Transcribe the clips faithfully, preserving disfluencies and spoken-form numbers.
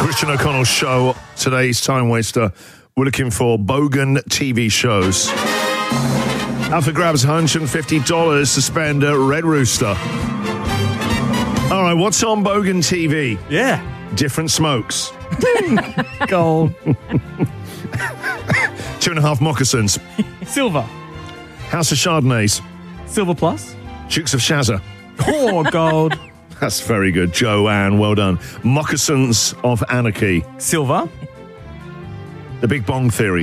Christian O'Connell Show. Today's time waster. We're looking for bogan T V shows. Alpha grabs one hundred fifty dollars to spend at Red Rooster. All right, what's on bogan T V? Yeah. Different smokes. Gold. Two and a half moccasins. Silver. House of Chardonnays. Silver plus. Dukes of Shazza. Oh, gold. That's very good. Joanne, well done. Moccasins of Anarchy. Silver. The Big Bong Theory.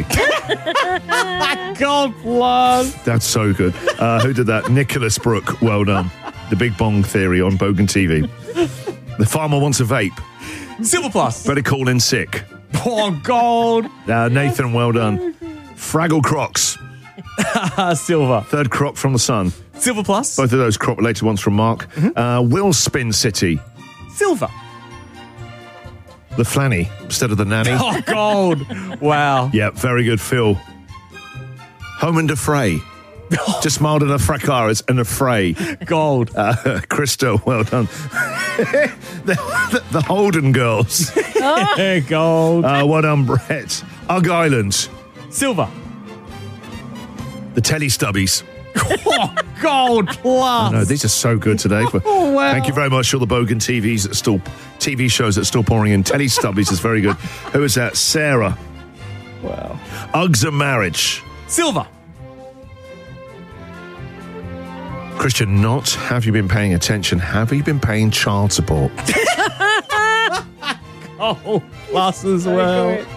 Gold plus. That's so good. Uh, who did that? Nicholas Brooke, well done. The Big Bong Theory on Bogan T V. The Farmer Wants a Vape. Silver plus. Better Call In Sick. Oh, gold. Uh, Nathan, well done. Fraggle Crocs. Silver. Third Crop from the Sun. Silver plus. Both of those crop-related ones from Mark. Mm-hmm. Uh, Will Spin City. Silver. The Flanny instead of the Nanny. Oh, gold. Wow. Yeah, very good, Phil. Home and Affray. Just mild and a fracas and a fray. Gold. Uh, Krista, well done. the, the, the Holden Girls. Yeah, gold. Uh, well done, Brett. Ugg Island. Silver. The Telly Stubbies. Oh, gold plus. No, these are so good today. But oh, wow. Thank you very much to all the bogan T Vs that are still T V shows that are still pouring in. Telly Stubbies is very good. Who is that? Sarah. Wow. Uggs and Marriage. Silver. Christian, not have you been paying attention? Have you been paying child support? Oh, plus as well.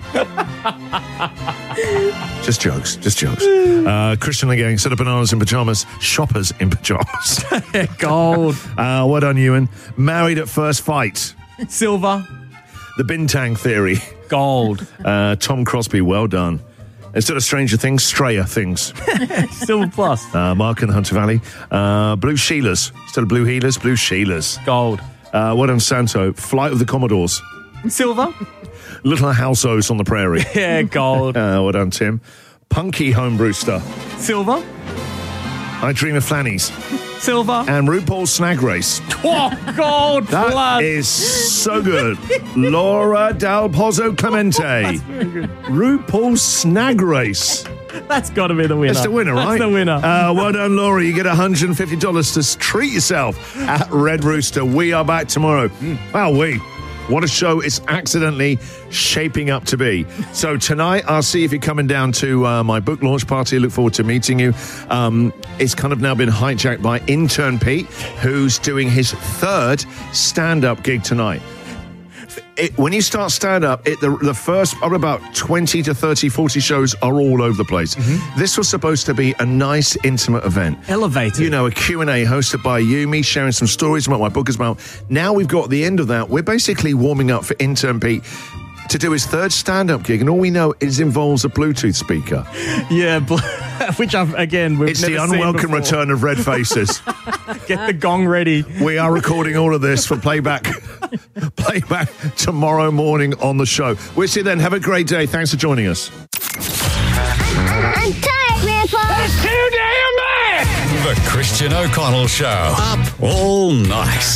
Just jokes, just jokes. Uh, Christian and the gang, set of bananas in pajamas, shoppers in pajamas. Gold. Uh, well done, Ewan. Married at First Fight. Silver. The Bintang Theory. Gold. Uh, Tom Crosby, well done. Instead of Stranger Things, Strayer Things. Silver plus. Uh, Mark and the Hunter Valley. Uh, Blue Sheilas. Instead of Blue Healers, Blue Sheilas. Gold. Uh, well done, Santo. Flight of the Commodores. Silver. Little Houseos on the Prairie. Yeah, gold. Uh, well done, Tim. Punky Homebrewster. Silver. I Dream of Flannies. Silver. And RuPaul's Snag Race. Oh, gold That plus. is so good. Laura Dal Pozzo Clemente. That's very good. RuPaul's Snag Race. That's got to be the winner. That's the winner, right? That's the winner. Uh, well done, Laura. You get one hundred fifty dollars to treat yourself at Red Rooster. We are back tomorrow. Mm. Wow, we. What a show it's accidentally shaping up to be. So tonight, I'll see if you're coming down to uh, my book launch party. I look forward to meeting you. Um, it's kind of now been hijacked by intern Pete, who's doing his third stand-up gig tonight. It, when you start stand-up, it, the, the first probably about twenty to thirty, forty shows are all over the place. Mm-hmm. This was supposed to be a nice, intimate event. Elevated. You know, a Q and A hosted by you, me sharing some stories about what my book is about. Now we've got the end of that. We're basically warming up for intern Pete to do his third stand-up gig, and all we know is involves a Bluetooth speaker. Yeah, bl- which I've, again, we've It's never the seen unwelcome before. return of red faces. Get the gong ready. We are recording all of this for playback playback tomorrow morning on the show. We'll see you then. Have a great day. Thanks for joining us. I'm tired, Grandpa. That's too damn bad! The Christian O'Connell Show. Up all night.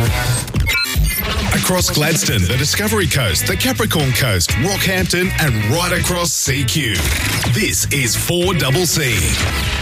Across Gladstone, the Discovery Coast, the Capricorn Coast, Rockhampton, and right across C Q. This is four C C.